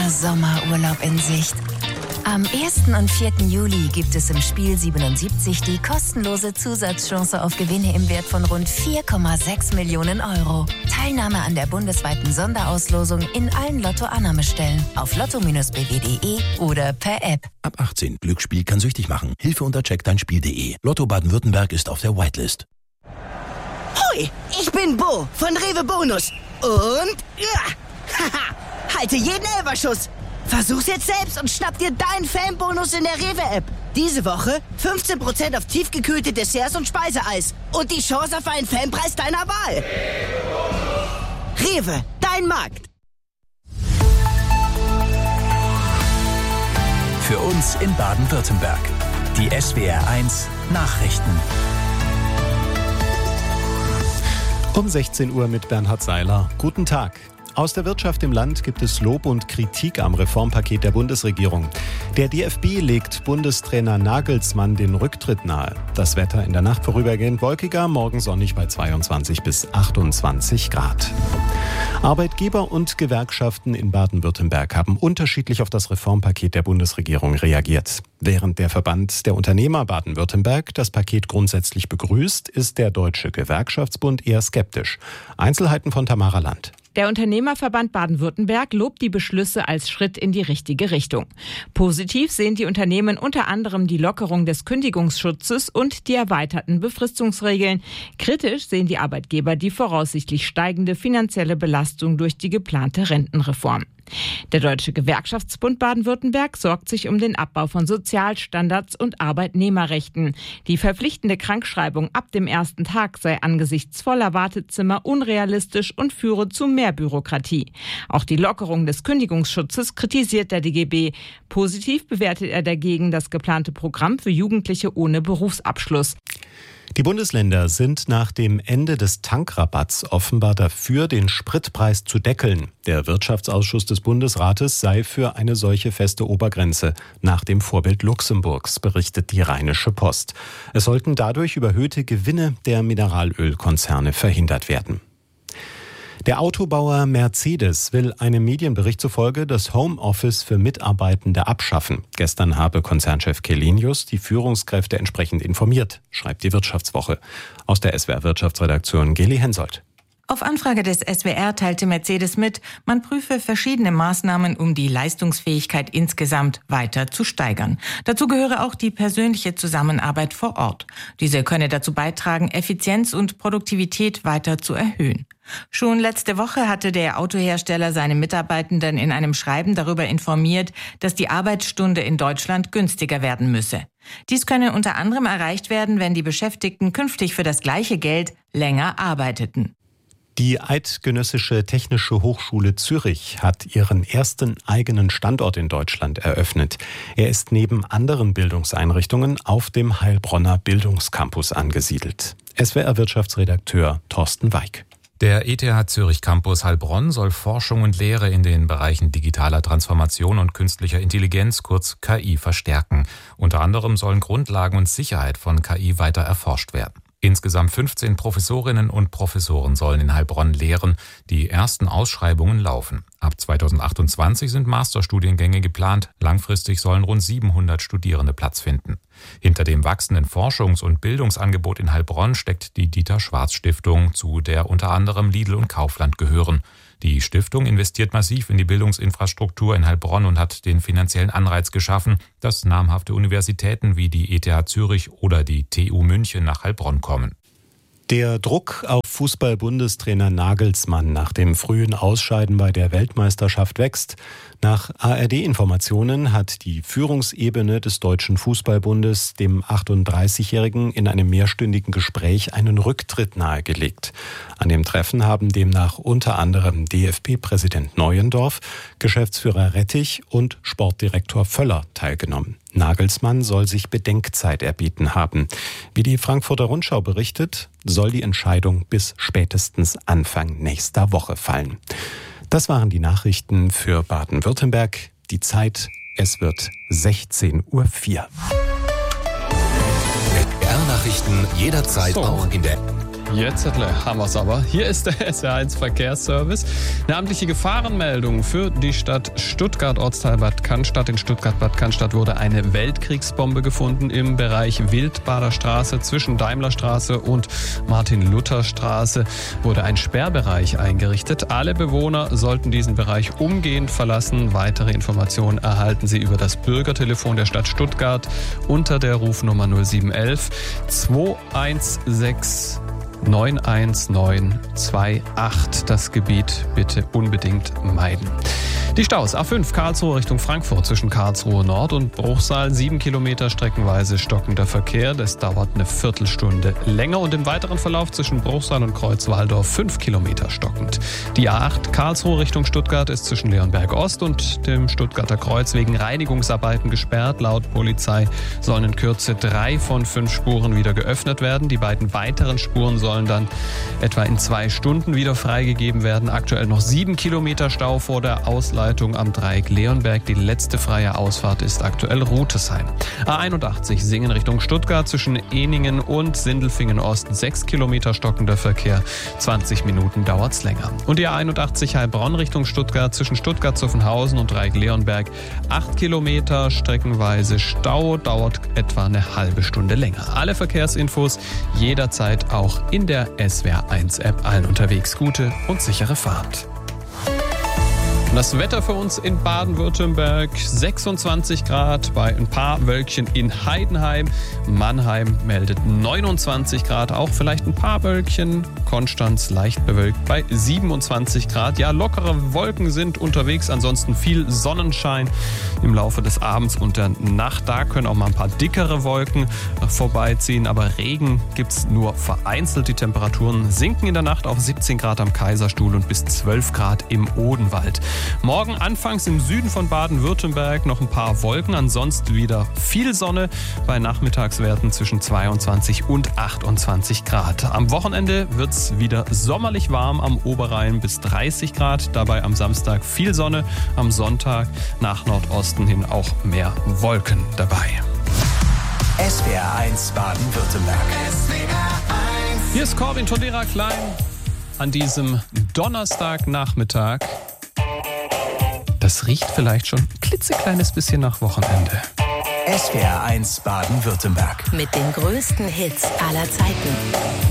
Sommerurlaub in Sicht. Am 1. und 4. Juli gibt es im Spiel 77 die kostenlose Zusatzchance auf Gewinne im Wert von rund 4,6 Millionen Euro. Teilnahme an der bundesweiten Sonderauslosung in allen Lotto-Annahmestellen auf lotto-bw.de oder per App. Ab 18. Glücksspiel kann süchtig machen. Hilfe unter checkdeinspiel.de. Lotto Baden-Württemberg ist auf der Whitelist. Hoi, ich bin Bo von Rewe Bonus. Und haha, halte jeden Elferschuss. Versuch's jetzt selbst und schnapp dir deinen Fanbonus in der Rewe-App. Diese Woche 15% auf tiefgekühlte Desserts und Speiseeis. Und die Chance auf einen Fanpreis deiner Wahl. Rewe, dein Markt. Für uns in Baden-Württemberg. Die SWR1 Nachrichten. Um 16 Uhr mit Bernhard Seiler. Guten Tag. Aus der Wirtschaft im Land gibt es Lob und Kritik am Reformpaket der Bundesregierung. Der DFB legt Bundestrainer Nagelsmann den Rücktritt nahe. Das Wetter in der Nacht vorübergehend wolkiger, morgen sonnig bei 22 bis 28 Grad. Arbeitgeber und Gewerkschaften in Baden-Württemberg haben unterschiedlich auf das Reformpaket der Bundesregierung reagiert. Während der Verband der Unternehmer Baden-Württemberg das Paket grundsätzlich begrüßt, ist der Deutsche Gewerkschaftsbund eher skeptisch. Einzelheiten von Tamara Land. Der Unternehmerverband Baden-Württemberg lobt die Beschlüsse als Schritt in die richtige Richtung. Positiv sehen die Unternehmen unter anderem die Lockerung des Kündigungsschutzes und die erweiterten Befristungsregeln. Kritisch sehen die Arbeitgeber die voraussichtlich steigende finanzielle Belastung durch die geplante Rentenreform. Der Deutsche Gewerkschaftsbund Baden-Württemberg sorgt sich um den Abbau von Sozialstandards und Arbeitnehmerrechten. Die verpflichtende Krankschreibung ab dem ersten Tag sei angesichts voller Wartezimmer unrealistisch und führe zu mehr Bürokratie. Auch die Lockerung des Kündigungsschutzes kritisiert der DGB. Positiv bewertet er dagegen das geplante Programm für Jugendliche ohne Berufsabschluss. Die Bundesländer sind nach dem Ende des Tankrabatts offenbar dafür, den Spritpreis zu deckeln. Der Wirtschaftsausschuss des Bundesrates sei für eine solche feste Obergrenze nach dem Vorbild Luxemburgs, berichtet die Rheinische Post. Es sollten dadurch überhöhte Gewinne der Mineralölkonzerne verhindert werden. Der Autobauer Mercedes will einem Medienbericht zufolge das Homeoffice für Mitarbeitende abschaffen. Gestern habe Konzernchef Källenius die Führungskräfte entsprechend informiert, schreibt die Wirtschaftswoche. Aus der SWR-Wirtschaftsredaktion Geli Hensoldt. Auf Anfrage des SWR teilte Mercedes mit, man prüfe verschiedene Maßnahmen, um die Leistungsfähigkeit insgesamt weiter zu steigern. Dazu gehöre auch die persönliche Zusammenarbeit vor Ort. Diese könne dazu beitragen, Effizienz und Produktivität weiter zu erhöhen. Schon letzte Woche hatte der Autohersteller seine Mitarbeitenden in einem Schreiben darüber informiert, dass die Arbeitsstunde in Deutschland günstiger werden müsse. Dies könne unter anderem erreicht werden, wenn die Beschäftigten künftig für das gleiche Geld länger arbeiteten. Die Eidgenössische Technische Hochschule Zürich hat ihren ersten eigenen Standort in Deutschland eröffnet. Er ist neben anderen Bildungseinrichtungen auf dem Heilbronner Bildungscampus angesiedelt. SWR-Wirtschaftsredakteur Thorsten Weig. Der ETH Zürich Campus Heilbronn soll Forschung und Lehre in den Bereichen digitaler Transformation und künstlicher Intelligenz, kurz KI, verstärken. Unter anderem sollen Grundlagen und Sicherheit von KI weiter erforscht werden. Insgesamt 15 Professorinnen und Professoren sollen in Heilbronn lehren. Die ersten Ausschreibungen laufen. Ab 2028 sind Masterstudiengänge geplant. Langfristig sollen rund 700 Studierende Platz finden. Hinter dem wachsenden Forschungs- und Bildungsangebot in Heilbronn steckt die Dieter-Schwarz-Stiftung, zu der unter anderem Lidl und Kaufland gehören. Die Stiftung investiert massiv in die Bildungsinfrastruktur in Heilbronn und hat den finanziellen Anreiz geschaffen, dass namhafte Universitäten wie die ETH Zürich oder die TU München nach Heilbronn kommen. Der Druck auf Fußball-Bundestrainer Nagelsmann nach dem frühen Ausscheiden bei der Weltmeisterschaft wächst. Nach ARD-Informationen hat die Führungsebene des Deutschen Fußballbundes dem 38-Jährigen in einem mehrstündigen Gespräch einen Rücktritt nahegelegt. An dem Treffen haben demnach unter anderem DFB-Präsident Neuendorf, Geschäftsführer Rettich und Sportdirektor Völler teilgenommen. Nagelsmann soll sich Bedenkzeit erbeten haben. Wie die Frankfurter Rundschau berichtet, soll die Entscheidung bis spätestens Anfang nächster Woche fallen. Das waren die Nachrichten für Baden-Württemberg. Die Zeit, es wird 16:04 Uhr. SWR-Nachrichten jederzeit auch in der Jetzt haben wir es aber. Hier ist der SWR1 Verkehrsservice. Eine amtliche Gefahrenmeldung für die Stadt Stuttgart, Ortsteil Bad Cannstatt. In Stuttgart-Bad Cannstatt wurde eine Weltkriegsbombe gefunden im Bereich Wildbader Straße. Zwischen Daimlerstraße und Martin-Luther-Straße wurde ein Sperrbereich eingerichtet. Alle Bewohner sollten diesen Bereich umgehend verlassen. Weitere Informationen erhalten Sie über das Bürgertelefon der Stadt Stuttgart unter der Rufnummer 0711 216 91928. Das Gebiet bitte unbedingt meiden. Die Staus A5 Karlsruhe Richtung Frankfurt zwischen Karlsruhe Nord und Bruchsal 7 Kilometer streckenweise stockender Verkehr. Das dauert eine Viertelstunde länger und im weiteren Verlauf zwischen Bruchsal und Kreuzwaldorf 5 Kilometer stockend. Die A8 Karlsruhe Richtung Stuttgart ist zwischen Leonberg Ost und dem Stuttgarter Kreuz wegen Reinigungsarbeiten gesperrt. Laut Polizei sollen in Kürze 3 von 5 Spuren wieder geöffnet werden. Die beiden weiteren Spuren sollen dann etwa in 2 Stunden wieder freigegeben werden. Aktuell noch 7 Kilometer Stau vor der Ausleitung am Dreieck Leonberg. Die letzte freie Ausfahrt ist aktuell Rutesheim. A81 Singen Richtung Stuttgart zwischen Ehningen und Sindelfingen Ost 6 Kilometer stockender Verkehr. 20 Minuten dauert's länger. Und die A81 Heilbronn Richtung Stuttgart zwischen Stuttgart-Zuffenhausen und Dreieck Leonberg 8 Kilometer streckenweise Stau, dauert etwa eine halbe Stunde länger. Alle Verkehrsinfos jederzeit auch in der SWR1-App. Allen unterwegs gute und sichere Fahrt. Und das Wetter für uns in Baden-Württemberg, 26 Grad bei ein paar Wölkchen in Heidenheim. Mannheim meldet 29 Grad, auch vielleicht ein paar Wölkchen. Konstanz leicht bewölkt bei 27 Grad. Ja, lockere Wolken sind unterwegs, ansonsten viel Sonnenschein im Laufe des Abends und der Nacht. Da können auch mal ein paar dickere Wolken vorbeiziehen, aber Regen gibt's nur vereinzelt. Die Temperaturen sinken in der Nacht auf 17 Grad am Kaiserstuhl und bis 12 Grad im Odenwald. Morgen anfangs im Süden von Baden-Württemberg noch ein paar Wolken, ansonsten wieder viel Sonne bei Nachmittagswerten zwischen 22 und 28 Grad. Am Wochenende wird's wieder sommerlich warm, am Oberrhein bis 30 Grad, dabei am Samstag viel Sonne, am Sonntag nach Nordosten hin auch mehr Wolken dabei. SWR1 Baden-Württemberg. Hier ist Corbin Tondera Klein an diesem Donnerstagnachmittag. Das riecht vielleicht schon ein klitzekleines bisschen nach Wochenende. SWR1 Baden-Württemberg. Mit den größten Hits aller Zeiten.